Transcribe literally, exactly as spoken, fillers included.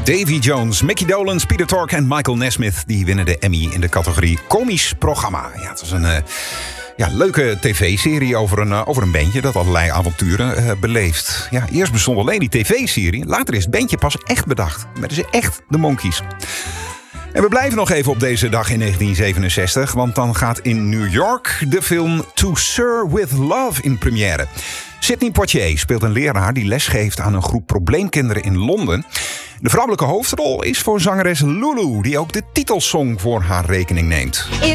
Davy Jones, Mickey Dolenz, Peter Tork en Michael Nesmith... die winnen de Emmy in de categorie Komisch Programma. Ja, het was een uh, ja, leuke tv-serie over een, uh, over een bandje... dat allerlei avonturen uh, beleeft. Ja, eerst bestond alleen die tv-serie. Later is het bandje pas echt bedacht. Met dus echt de Monkees. En we blijven nog even op deze dag in negentien zevenenzestig... want dan gaat in New York de film To Sir With Love in première. Sidney Poitier speelt een leraar die lesgeeft aan een groep probleemkinderen in Londen. De vrouwelijke hoofdrol is voor zangeres Lulu... die ook de titelsong voor haar rekening neemt. If